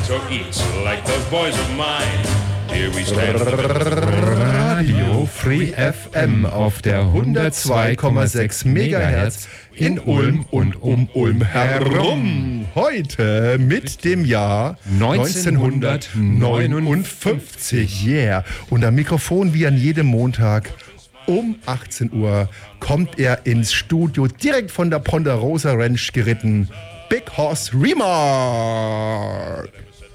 or eats like those boys of mine. Here we stand. Radio Free FM auf der 102,6 Megahertz in Ulm und um Ulm herum. Heute mit dem Jahr 1959. Yeah. Und am Mikrofon wie an jedem Montag um 18 Uhr kommt er ins Studio direkt von der Ponderosa Ranch geritten. Big Horse Remark.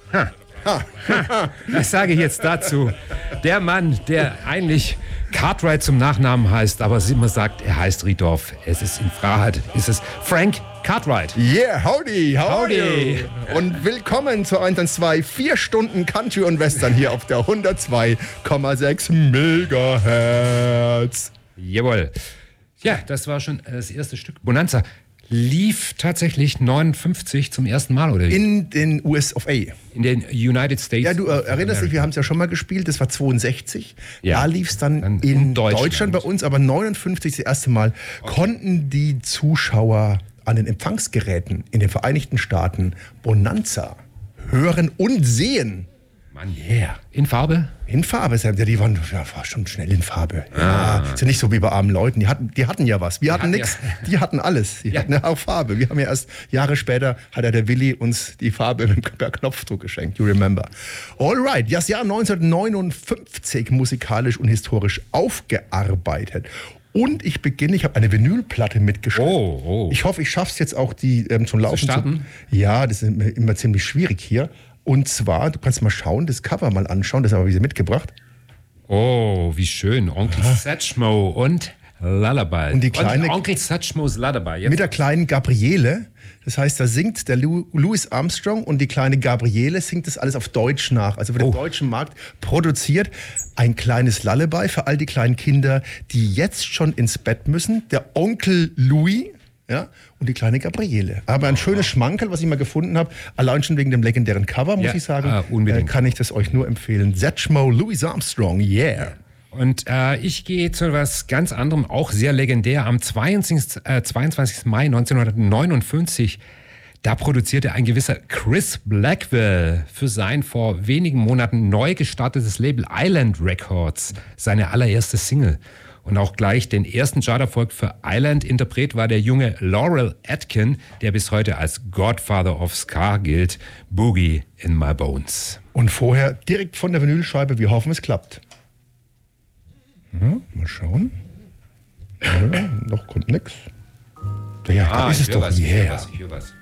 Was sage ich jetzt dazu? Der Mann, der eigentlich Cartwright zum Nachnamen heißt, aber immer sagt, er heißt Riedorf. Es ist in Wahrheit, ist es Frank Cartwright. Yeah, howdy, how are Howdy. you? Und willkommen zu 4 Stunden Country und Western hier auf der 102,6 Megahertz. Jawohl. Ja, das war schon das erste Stück. Bonanza lief tatsächlich 59 zum ersten Mal, oder wie? In den US of A. In den United States. Ja, du erinnerst dich, wir haben es ja schon mal gespielt, das war 62. Ja. Da lief es dann Dann in in Deutschland bei uns, aber 59 das erste Mal konnten die Zuschauer an den Empfangsgeräten in den Vereinigten Staaten Bonanza hören und sehen. Mann, yeah. In Farbe? In Farbe, ja, die waren war schon schnell in Farbe. Ja, ist ja nicht so wie bei armen Leuten. Die hatten ja was. Wir hatten nichts. ja. Die hatten alles. Die hatten ja auch Farbe. Wir haben ja erst Jahre später hat ja der Willi uns die Farbe per Knopfdruck geschenkt. You remember. Alright. Das Jahr 1959 musikalisch und historisch aufgearbeitet. Und ich habe eine Vinylplatte mitgeschrieben. Oh. Ich hoffe, ich schaffe es jetzt auch, die zum Laufen zu starten? Ja, das ist immer ziemlich schwierig hier. Und zwar, du kannst mal schauen, das Cover mal anschauen, das haben wir mitgebracht. Oh, wie schön. Onkel Satchmo und Lullaby. Und die kleine- Onkel Satchmos Lullaby. Jetzt. Mit der kleinen Gabriele. Das heißt, da singt der Louis Armstrong und die kleine Gabriele singt das alles auf Deutsch nach. Also für den deutschen Markt produziert. Ein kleines Lullaby für all die kleinen Kinder, die jetzt schon ins Bett müssen. Der Onkel Louis. Ja, und die kleine Gabriele. Aber ein schönes Schmankerl, was ich mal gefunden habe, allein schon wegen dem legendären Cover, muss ich sagen, unbedingt. kann ich das euch nur empfehlen. Satchmo, Louis Armstrong, yeah. Und ich gehe zu etwas ganz anderem, auch sehr legendär. Am 22. Mai 1959, da produzierte ein gewisser Chris Blackwell für sein vor wenigen Monaten neu gestartetes Label Island Records seine allererste Single. Und auch gleich den ersten Charterfolg für Island. Interpret war der junge Laurel Atkin, der bis heute als Godfather of Ska gilt. Boogie in My Bones. Und vorher direkt von der Vinylscheibe, wir hoffen, es klappt. Ja, mal schauen. Ja, noch kommt nix. Ja, da ist es doch. Ich Yeah. höre was.